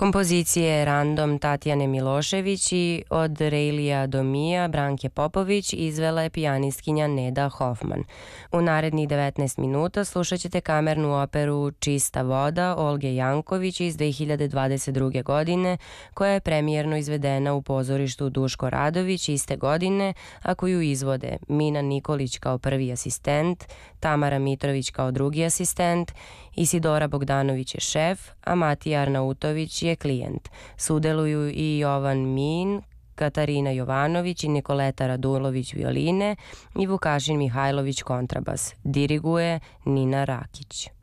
Kompozicije Random Tatjane Milošević i Od Rejlija do Mija Branke Popović izvela je pijanistkinja Neda Hofman. U narednih 19 minuta slušat ćete kamernu operu Čista voda Olge Janković iz 2022. godine, koja je premijerno izvedena u pozorištu Duško Radović iste godine, a koju izvode Mina Nikolić kao prvi asistent, Tamara Mitrović kao drugi asistent, Isidora Bogdanović je šef, a Matija Arnautović je klijent. Sudeluju i Jovan Min, Katarina Jovanović i Nikoleta Radulović violine i Vukašin Mihajlović kontrabas. Diriguje Nina Rakić.